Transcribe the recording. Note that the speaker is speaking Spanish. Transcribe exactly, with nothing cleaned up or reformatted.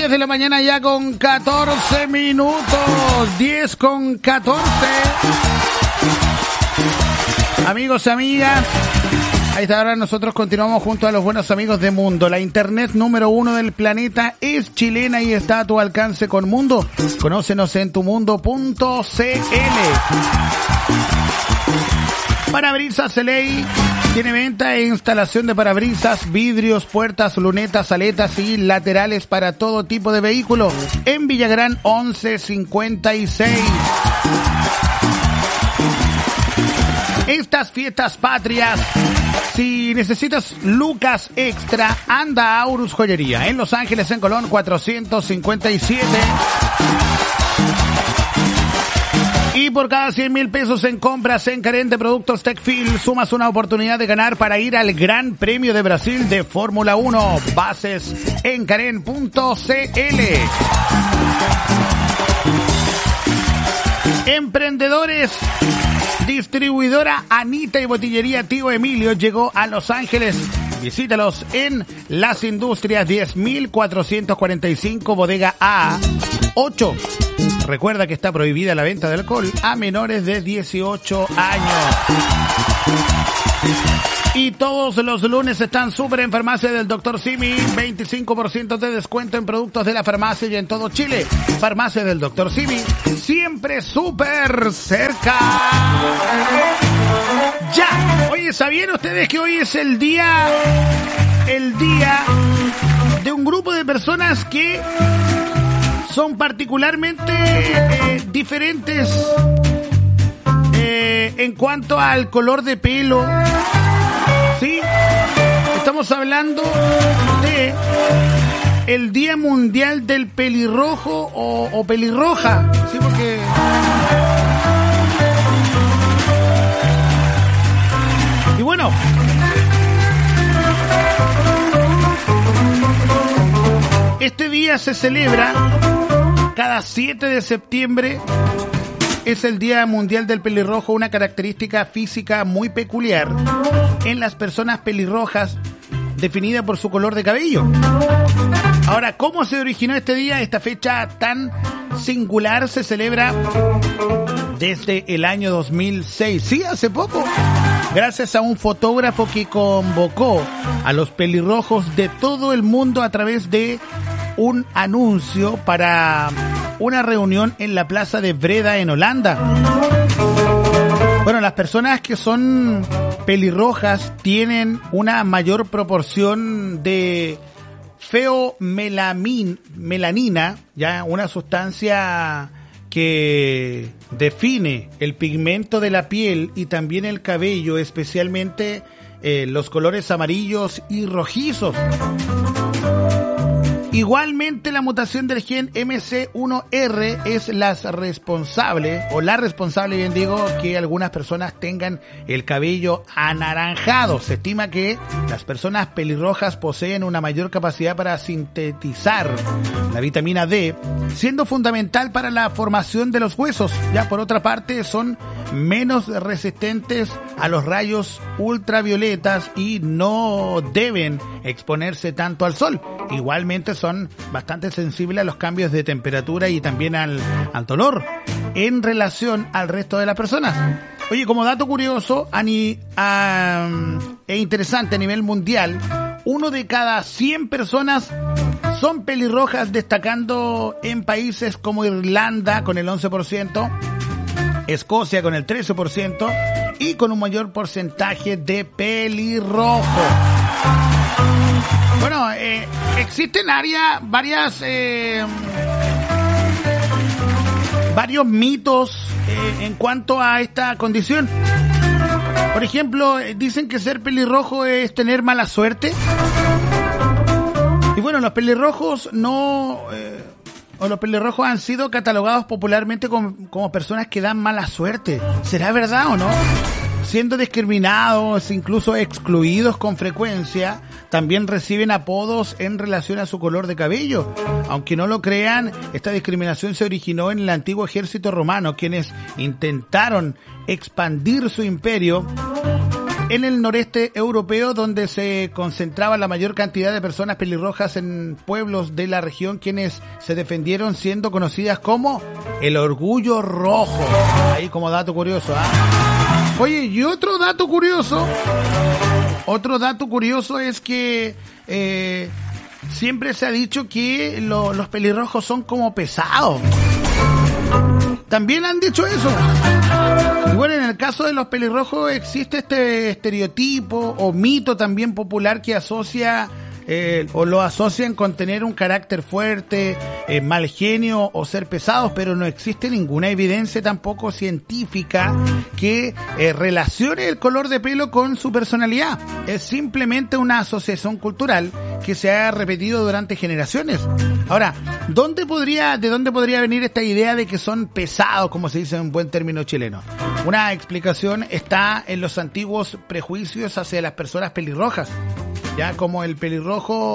diez de la mañana ya con catorce minutos. diez con catorce. Amigos y amigas, a esta hora nosotros continuamos junto a los buenos amigos de Mundo. La internet número uno del planeta es chilena y está a tu alcance con Mundo. Conócenos en tumundo punto c l. Parabrisas Celey tiene venta e instalación de parabrisas, vidrios, puertas, lunetas, aletas y laterales para todo tipo de vehículos en Villagrán once cincuenta y seis. Estas fiestas patrias, si necesitas lucas extra, anda a Aurus Joyería en Los Ángeles, en Colón cuatrocientos cincuenta y siete. Y por cada cien mil pesos en compras en Karen de Productos Techfield, sumas una oportunidad de ganar para ir al Gran Premio de Brasil de Fórmula uno. Bases en karen punto c l. Emprendedores. Distribuidora Anita y Botillería Tío Emilio llegó a Los Ángeles. Visítalos en Las Industrias diez mil cuatrocientos cuarenta y cinco, bodega A ocho. Recuerda que está prohibida la venta de alcohol a menores de dieciocho años. Y todos los lunes están súper en Farmacia del doctor Simi. veinticinco por ciento de descuento en productos de la farmacia y en todo Chile. Farmacia del doctor Simi, siempre súper cerca. Ya. Oye, ¿sabían ustedes que hoy es el día, el día de un grupo de personas que son particularmente eh, diferentes eh, en cuanto al color de pelo? Sí, estamos hablando de el Día Mundial del Pelirrojo o, o Pelirroja. Sí, porque y bueno, este día se celebra cada siete de septiembre. Es el Día Mundial del Pelirrojo, una característica física muy peculiar en las personas pelirrojas, definida por su color de cabello. Ahora, ¿cómo se originó este día? Esta fecha tan singular se celebra desde el año dos mil seis. Sí, hace poco. Gracias a un fotógrafo que convocó a los pelirrojos de todo el mundo a través de un anuncio para una reunión en la plaza de Breda en Holanda. Bueno, las personas que son pelirrojas tienen una mayor proporción de feomelanina, ya una sustancia que define el pigmento de la piel y también el cabello, especialmente eh, los colores amarillos y rojizos. Igualmente, la mutación del gen M C uno R es la responsable, o la responsable, bien digo, que algunas personas tengan el cabello anaranjado. Se estima que las personas pelirrojas poseen una mayor capacidad para sintetizar la vitamina D, siendo fundamental para la formación de los huesos. Ya por otra parte, son menos resistentes a los rayos ultravioletas y no deben exponerse tanto al sol. Igualmente son bastante sensibles a los cambios de temperatura y también al, al dolor en relación al resto de las personas. Oye, como dato curioso ani, um, e interesante a nivel mundial, uno de cada cien personas son pelirrojas, destacando en países como Irlanda con el once por ciento, Escocia con el trece por ciento y con un mayor porcentaje de pelirrojo. Bueno, eh, existen áreas, varias, eh, varios mitos eh, en cuanto a esta condición. Por ejemplo, dicen que ser pelirrojo es tener mala suerte. Y bueno, los pelirrojos no, eh, o los pelirrojos han sido catalogados popularmente como, como personas que dan mala suerte. ¿Será verdad o no? Siendo discriminados, incluso excluidos con frecuencia, también reciben apodos en relación a su color de cabello. Aunque no lo crean, esta discriminación se originó en el antiguo ejército romano, quienes intentaron expandir su imperio en el noreste europeo, donde se concentraba la mayor cantidad de personas pelirrojas en pueblos de la región, quienes se defendieron siendo conocidas como el orgullo rojo. Ahí como dato curioso, ¿ah? Oye, y otro dato curioso, otro dato curioso es que eh, siempre se ha dicho que lo, los pelirrojos son como pesados. También han dicho eso. Y bueno, en el caso de los pelirrojos existe este estereotipo o mito también popular que asocia eh, o lo asocian con tener un carácter fuerte, eh, mal genio o ser pesados, pero no existe ninguna evidencia tampoco científica que eh, relacione el color de pelo con su personalidad. Es simplemente una asociación cultural que se ha repetido durante generaciones. Ahora, ¿dónde podría, de dónde podría venir esta idea de que son pesados, como se dice en buen término chileno? Una explicación está en los antiguos prejuicios hacia las personas pelirrojas, ya como el pelirrojo